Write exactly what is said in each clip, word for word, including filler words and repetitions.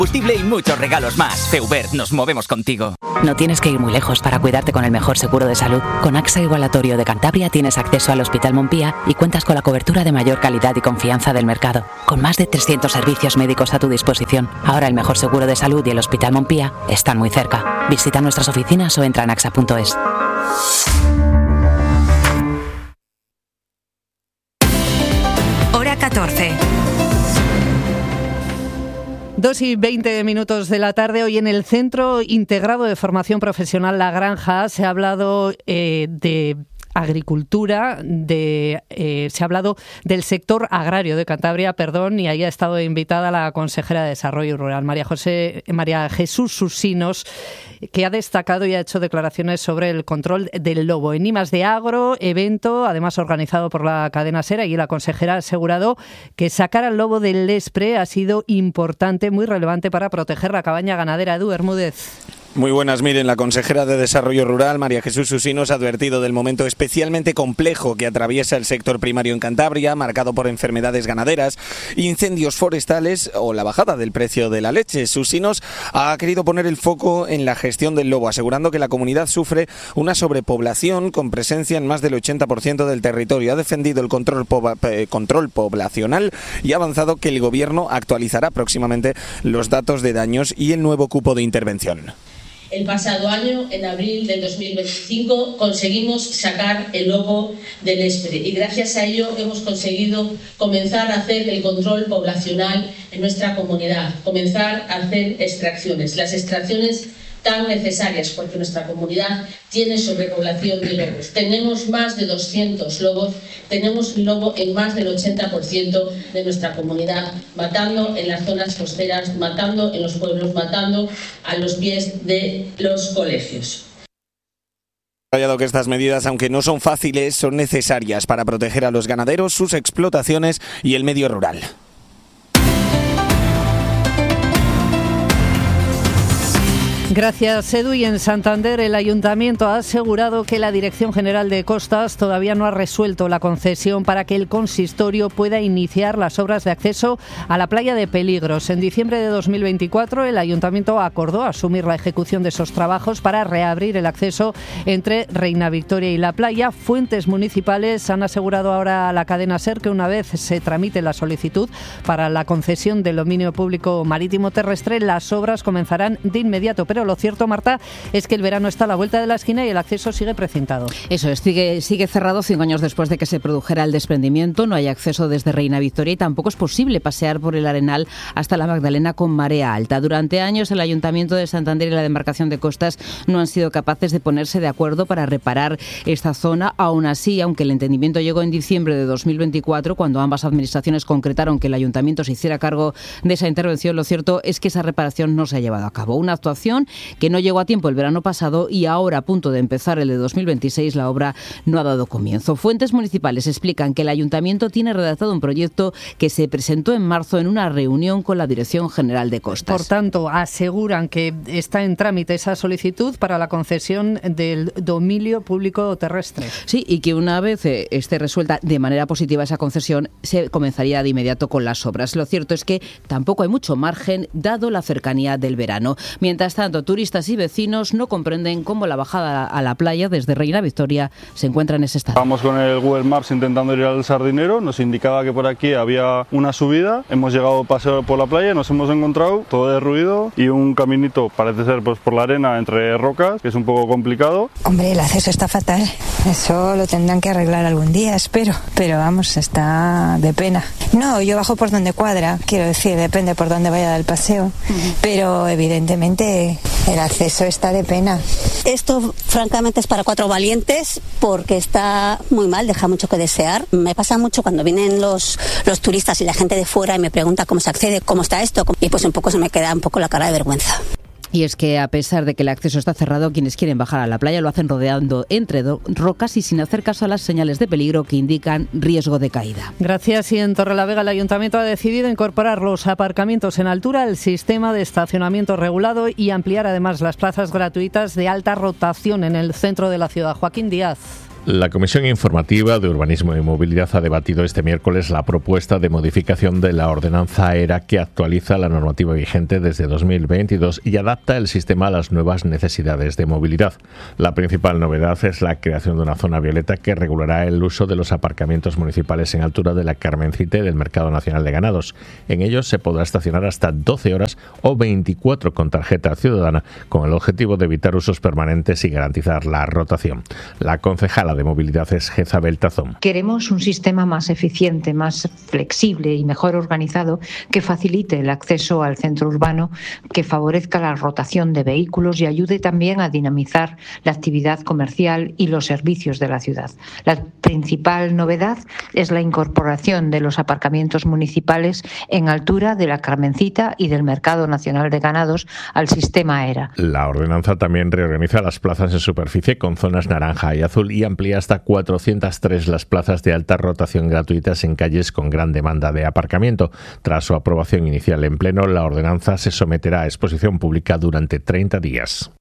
combustible y muchos regalos más. Feubert, nos movemos contigo. No tienes que ir muy lejos para cuidarte con el mejor seguro de salud. Con AXA Igualatorio de Cantabria tienes acceso al Hospital Montpía y cuentas con la cobertura de mayor calidad y confianza del mercado. Con más de trescientos servicios médicos a tu disposición. Ahora el mejor seguro de salud y el Hospital Montpía están muy cerca. Visita nuestras oficinas o entra en axa punto es. Hora catorce. Dos y veinte minutos de la tarde. Hoy en el Centro Integrado de Formación Profesional La Granja se ha hablado eh, de agricultura, de eh, se ha hablado del sector agrario de Cantabria, perdón, y ahí ha estado invitada la consejera de Desarrollo Rural, María José María Jesús Susinos, que ha destacado y ha hecho declaraciones sobre el control del lobo. En I más de Agro, evento, además organizado por la cadena SER, y la consejera ha asegurado que sacar al lobo del Lespre ha sido importante, muy relevante para proteger la cabaña ganadera. Edu Bermúdez. Muy buenas, miren, la consejera de Desarrollo Rural, María Jesús Susinos, ha advertido del momento especialmente complejo que atraviesa el sector primario en Cantabria, marcado por enfermedades ganaderas, incendios forestales o la bajada del precio de la leche. Susinos ha querido poner el foco en la gestión del lobo, asegurando que la comunidad sufre una sobrepoblación con presencia en más del ochenta por ciento del territorio. Ha defendido el control, po- control poblacional y ha avanzado que el Gobierno actualizará próximamente los datos de daños y el nuevo cupo de intervención. El pasado año, en abril del dos mil veinticinco, conseguimos sacar el lobo del Lespre y gracias a ello hemos conseguido comenzar a hacer el control poblacional en nuestra comunidad, comenzar a hacer extracciones, las extracciones tan necesarias porque nuestra comunidad tiene sobrepoblación de lobos. Tenemos más de doscientos lobos, tenemos lobo en más del ochenta por ciento de nuestra comunidad, matando en las zonas costeras, matando en los pueblos, matando a los pies de los colegios. Ha detallado que estas medidas, aunque no son fáciles, son necesarias para proteger a los ganaderos, sus explotaciones y el medio rural. Gracias, Edu. Y en Santander el Ayuntamiento ha asegurado que la Dirección General de Costas todavía no ha resuelto la concesión para que el consistorio pueda iniciar las obras de acceso a la playa de Peligros. En diciembre de dos mil veinticuatro el Ayuntamiento acordó asumir la ejecución de esos trabajos para reabrir el acceso entre Reina Victoria y la playa. Fuentes municipales han asegurado ahora a la cadena SER que una vez se tramite la solicitud para la concesión del dominio público marítimo terrestre, las obras comenzarán de inmediato. Pero lo cierto, Marta, es que el verano está a la vuelta de la esquina y el acceso sigue precintado. Eso es, sigue, sigue cerrado cinco años después de que se produjera el desprendimiento. No hay acceso desde Reina Victoria y tampoco es posible pasear por el Arenal hasta la Magdalena con marea alta. Durante años el Ayuntamiento de Santander y la demarcación de Costas no han sido capaces de ponerse de acuerdo para reparar esta zona. Aún así, aunque el entendimiento llegó en diciembre de dos mil veinticuatro, cuando ambas administraciones concretaron que el Ayuntamiento se hiciera cargo de esa intervención, lo cierto es que esa reparación no se ha llevado a cabo. Una actuación que no llegó a tiempo el verano pasado y ahora, a punto de empezar el de dos mil veintiséis, la obra no ha dado comienzo. Fuentes municipales explican que el Ayuntamiento tiene redactado un proyecto que se presentó en marzo en una reunión con la Dirección General de Costas. Por tanto, aseguran que está en trámite esa solicitud para la concesión del dominio público terrestre. Sí, y que una vez esté resuelta de manera positiva esa concesión, se comenzaría de inmediato con las obras. Lo cierto es que tampoco hay mucho margen, dado la cercanía del verano. Mientras tanto, turistas y vecinos no comprenden cómo la bajada a la playa desde Reina Victoria se encuentra en ese estado. Vamos con el Google Maps intentando ir al Sardinero, nos indicaba que por aquí había una subida, hemos llegado paseo por la playa, nos hemos encontrado todo derruido y un caminito, parece ser pues por la arena entre rocas, que es un poco complicado. Hombre, el acceso está fatal, eso lo tendrán que arreglar algún día, espero, pero vamos, está de pena. No, yo bajo por donde cuadra, quiero decir, depende por dónde vaya del paseo, uh-huh. Pero evidentemente el acceso está de pena. Esto francamente es para cuatro valientes porque está muy mal, deja mucho que desear. Me pasa mucho cuando vienen los, los turistas y la gente de fuera y me pregunta cómo se accede, cómo está esto, y pues un poco se me queda un poco la cara de vergüenza. Y es que a pesar de que el acceso está cerrado, quienes quieren bajar a la playa lo hacen rodeando entre do- rocas y sin hacer caso a las señales de peligro que indican riesgo de caída. Gracias. Y en Torrelavega el Ayuntamiento ha decidido incorporar los aparcamientos en altura al sistema de estacionamiento regulado y ampliar además las plazas gratuitas de alta rotación en el centro de la ciudad. Joaquín Díaz. La Comisión Informativa de Urbanismo y Movilidad ha debatido este miércoles la propuesta de modificación de la ordenanza ERA que actualiza la normativa vigente desde dos mil veintidós y adapta el sistema a las nuevas necesidades de movilidad. La principal novedad es la creación de una zona violeta que regulará el uso de los aparcamientos municipales en altura de la Carmencita y del Mercado Nacional de Ganados. En ellos se podrá estacionar hasta doce horas o veinticuatro con tarjeta ciudadana, con el objetivo de evitar usos permanentes y garantizar la rotación. La concejala de Movilidad es Jezabel Tazón. Queremos un sistema más eficiente, más flexible y mejor organizado que facilite el acceso al centro urbano, que favorezca la rotación de vehículos y ayude también a dinamizar la actividad comercial y los servicios de la ciudad. La principal novedad es la incorporación de los aparcamientos municipales en altura de la Carmencita y del Mercado Nacional de Ganados al sistema ERA. La ordenanza también reorganiza las plazas en superficie con zonas naranja y azul y amplía hasta cuatrocientas tres las plazas de alta rotación gratuitas en calles con gran demanda de aparcamiento. Tras su aprobación inicial en pleno, la ordenanza se someterá a exposición pública durante treinta días.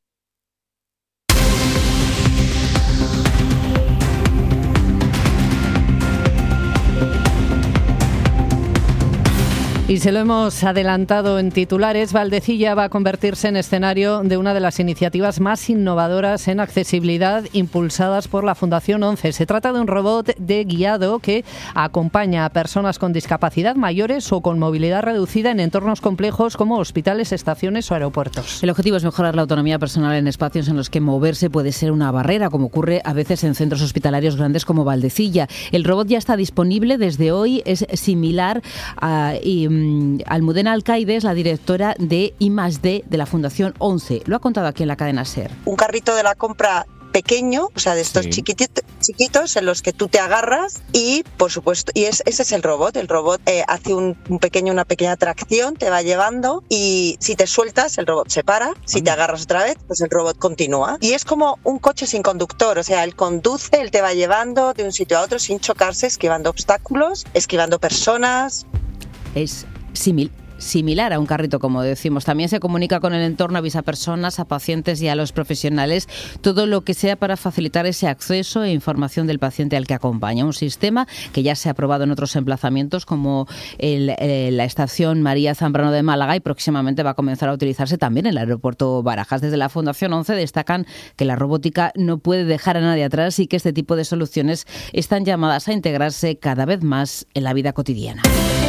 Y se lo hemos adelantado en titulares, Valdecilla va a convertirse en escenario de una de las iniciativas más innovadoras en accesibilidad impulsadas por la Fundación once. Se trata de un robot de guiado que acompaña a personas con discapacidad mayores o con movilidad reducida en entornos complejos como hospitales, estaciones o aeropuertos. El objetivo es mejorar la autonomía personal en espacios en los que moverse puede ser una barrera, como ocurre a veces en centros hospitalarios grandes como Valdecilla. El robot ya está disponible desde hoy, es similar a... Y, Almudena Alcaide es la directora de I más D de la Fundación once. Lo ha contado aquí en la cadena SER. Un carrito de la compra pequeño, o sea, de estos sí. chiquititos, chiquitos en los que tú te agarras y, por supuesto, y es, ese es el robot. El robot eh, hace un, un pequeño, una pequeña tracción, te va llevando y si te sueltas, el robot se para. Si te agarras otra vez, pues el robot continúa. Y es como un coche sin conductor, o sea, él conduce, él te va llevando de un sitio a otro sin chocarse, esquivando obstáculos, esquivando personas. Es simil, similar a un carrito, como decimos. También se comunica con el entorno, avisa a personas, a pacientes y a los profesionales, todo lo que sea para facilitar ese acceso e información del paciente al que acompaña. Un sistema que ya se ha probado en otros emplazamientos como el, el, la estación María Zambrano de Málaga y próximamente va a comenzar a utilizarse también en el aeropuerto Barajas. Desde la Fundación once destacan que la robótica no puede dejar a nadie atrás y que este tipo de soluciones están llamadas a integrarse cada vez más en la vida cotidiana.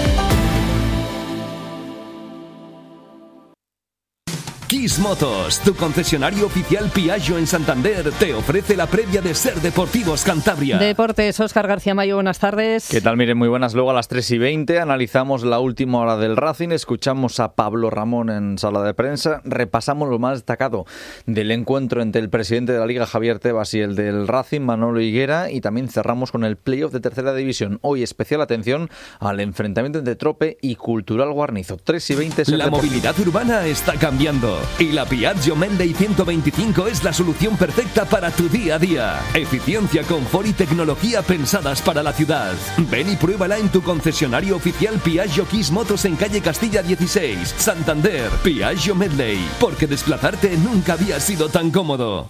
Kiss Motos, tu concesionario oficial Piaggio en Santander, te ofrece la previa de Ser Deportivos Cantabria. Deportes, Óscar García Mayo, buenas tardes. ¿Qué tal? Miren, muy buenas. Luego a las tres y veinte analizamos la última hora del Racing, escuchamos a Pablo Ramón en sala de prensa, repasamos lo más destacado del encuentro entre el presidente de la Liga, Javier Tebas, y el del Racing, Manolo Higuera, y también cerramos con el playoff de tercera división. Hoy especial atención al enfrentamiento entre Trope y Cultural Guarnizo. tres y veinte. La movilidad urbana está cambiando. Y la Piaggio Menley ciento veinticinco es la solución perfecta para tu día a día. Eficiencia, confort y tecnología pensadas para la ciudad. Ven y pruébala en tu concesionario oficial Piaggio Kiss Motos en calle Castilla dieciséis, Santander. Piaggio Menley, porque desplazarte nunca había sido tan cómodo.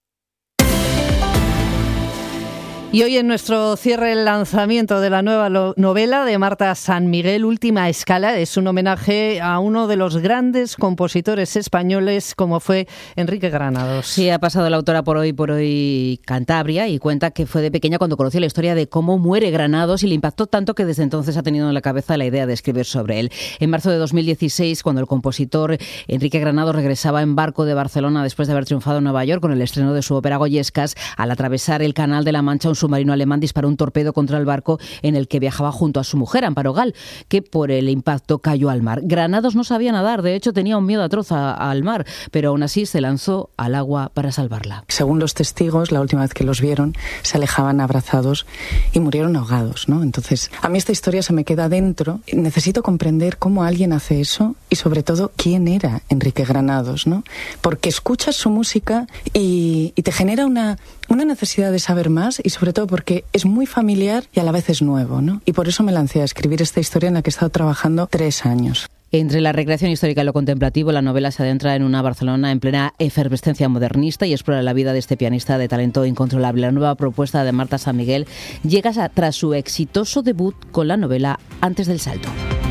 Y hoy en nuestro cierre el lanzamiento de la nueva lo- novela de Marta San Miguel, Última Escala. Es un homenaje a uno de los grandes compositores españoles como fue Enrique Granados. Sí, ha pasado la autora por hoy por hoy Cantabria y cuenta que fue de pequeña cuando conoció la historia de cómo muere Granados y le impactó tanto que desde entonces ha tenido en la cabeza la idea de escribir sobre él. En marzo de dos mil dieciséis, cuando el compositor Enrique Granados regresaba en barco de Barcelona después de haber triunfado en Nueva York con el estreno de su ópera Goyescas, al atravesar el Canal de la Mancha, un submarino alemán disparó un torpedo contra el barco en el que viajaba junto a su mujer, Amparo Gal, que por el impacto cayó al mar. Granados no sabía nadar, de hecho tenía un miedo atroz a, al mar, pero aún así se lanzó al agua para salvarla. Según los testigos, la última vez que los vieron, se alejaban abrazados y murieron ahogados, ¿no? Entonces, a mí esta historia se me queda dentro. Necesito comprender cómo alguien hace eso y, sobre todo, quién era Enrique Granados, ¿no? Porque escuchas su música y, y te genera una, una necesidad de saber más y, sobre todo, porque es muy familiar y a la vez es nuevo, ¿no? Y por eso me lancé a escribir esta historia en la que he estado trabajando tres años. Entre la recreación histórica y lo contemplativo, la novela se adentra en una Barcelona en plena efervescencia modernista y explora la vida de este pianista de talento incontrolable. La nueva propuesta de Marta San Miguel llega tras su exitoso debut con la novela Antes del salto.